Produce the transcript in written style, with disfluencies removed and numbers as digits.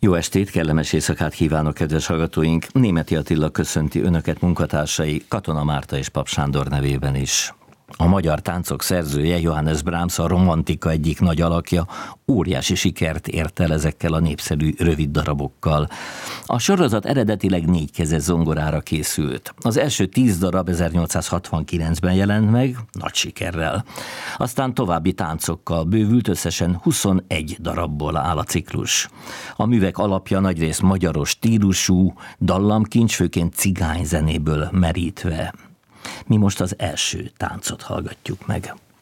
Jó estét, kellemes éjszakát kívánok, kedves hallgatóink! Németi Attila köszönti önöket, munkatársai, Katona Márta és Pap Sándor nevében is. A magyar táncok szerzője, Johannes Brahms, a romantika egyik nagy alakja, óriási sikert ért el ezekkel a népszerű rövid darabokkal. A sorozat eredetileg 4 kezes zongorára készült. Az első 10 darab 1869-ben jelent meg, nagy sikerrel. Aztán további táncokkal bővült, összesen 21 darabból áll a ciklus. A művek alapja nagyrészt magyaros stílusú, dallamkincs, főként cigányzenéből merítve. Mi most az első táncot hallgatjuk meg.